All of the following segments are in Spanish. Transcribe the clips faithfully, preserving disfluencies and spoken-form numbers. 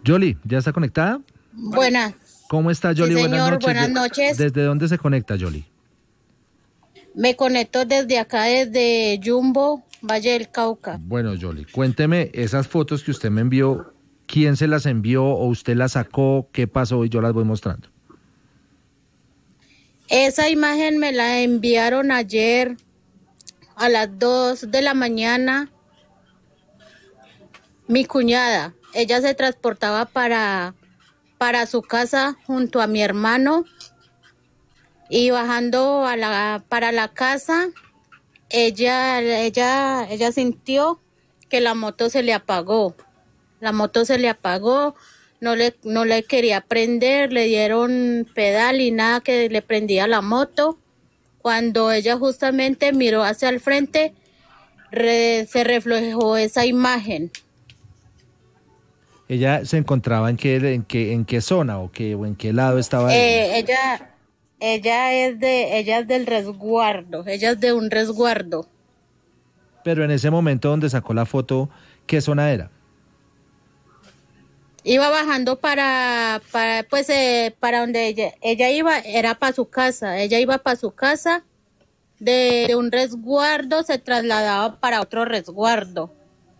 Yoli, ¿ya está conectada? Buenas. ¿Cómo está, Yoli? Sí, señor, buenas noches. buenas noches. ¿Desde dónde se conecta, Yoli? Me conecto desde acá, desde Jumbo, Valle del Cauca. Bueno, Yoli, cuénteme esas fotos que usted me envió, ¿quién se las envió o usted las sacó? ¿Qué pasó? Y yo las voy mostrando. Esa imagen me la enviaron ayer a las dos de la mañana. Mi cuñada, ella se transportaba para, para su casa junto a mi hermano y bajando a la, para la casa, ella, ella, ella sintió que la moto se le apagó. La moto se le apagó, no le, no le quería prender, le dieron pedal y nada que le prendía la moto. Cuando ella justamente miró hacia el frente, re, se reflejó esa imagen. ¿Ella se encontraba en qué, en qué, en qué zona o qué, o en qué lado estaba? Eh, ella, ella es de, ella es del resguardo, ella es de un resguardo. Pero en ese momento donde sacó la foto, ¿qué zona era? Iba bajando para, para pues, eh, para donde ella, ella iba, era para su casa, ella iba para su casa, de, de un resguardo se trasladaba para otro resguardo.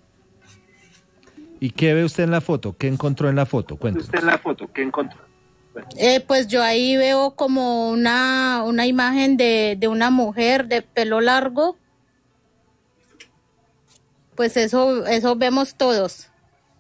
¿Y qué ve usted en la foto? ¿Qué encontró en la foto? Cuénteme. ¿Usted en la foto qué encontró? Eh, pues yo ahí veo como una, una imagen de, de una mujer de pelo largo. Pues eso, eso vemos todos.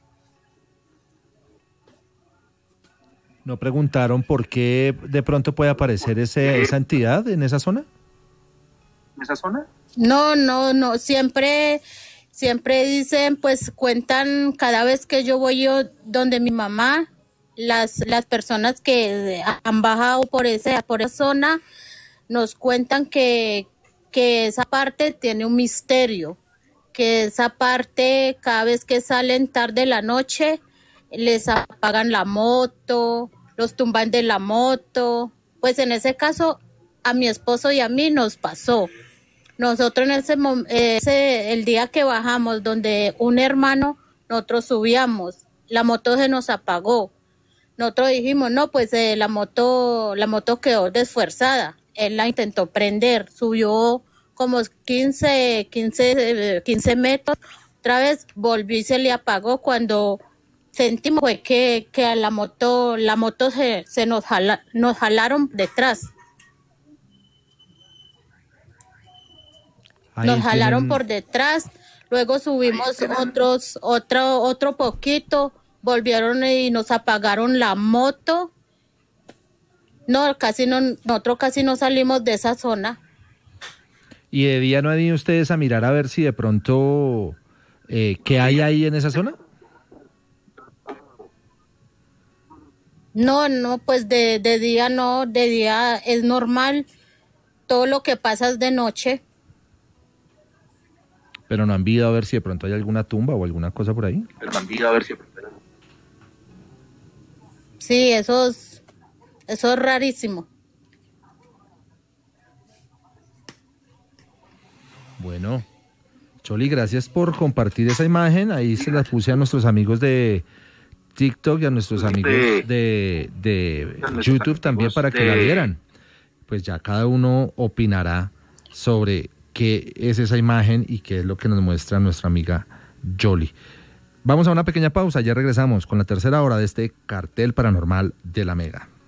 ¿No preguntaron por qué de pronto puede aparecer ese, esa entidad en esa zona? ¿En esa zona? No, no, no, siempre, siempre dicen, pues cuentan cada vez que yo voy yo donde mi mamá, las, las personas que han bajado por esa, por esa zona, nos cuentan que, que esa parte tiene un misterio, que esa parte cada vez que salen tarde la noche, les apagan la moto, los tumban de la moto. Pues en ese caso, a mi esposo y a mí nos pasó. Nosotros en ese, ese el día que bajamos, donde un hermano, nosotros subíamos, la moto se nos apagó. Nosotros dijimos, no, pues eh, la moto, la moto quedó desfuerzada. Él la intentó prender, subió como quince, quince, quince metros, otra vez volvió y se le apagó. Cuando sentimos fue que, que a la moto, la moto se, se nos jala, nos jalaron detrás. Ahí Nos jalaron tienen... por detrás, luego subimos otros, otro, otro poquito, volvieron y nos apagaron la moto. No, casi no, nosotros casi no salimos de esa zona. ¿Y de día no han ido ustedes a mirar a ver si de pronto eh, qué hay ahí en esa zona? No, no, pues de, de día no, de día es normal, todo lo que pasa es de noche. Pero no han ido a ver si de pronto hay alguna tumba o alguna cosa por ahí. Pero no han ido a ver si... Sí, eso es, eso es rarísimo. Bueno, Choli, gracias por compartir esa imagen. Ahí se la puse a nuestros amigos de TikTok y a nuestros amigos de, de YouTube también para que la vieran. Pues ya cada uno opinará sobre qué es esa imagen y qué es lo que nos muestra nuestra amiga Yoli. Vamos a una pequeña pausa, ya regresamos con la tercera hora de este Cartel Paranormal de la Mega.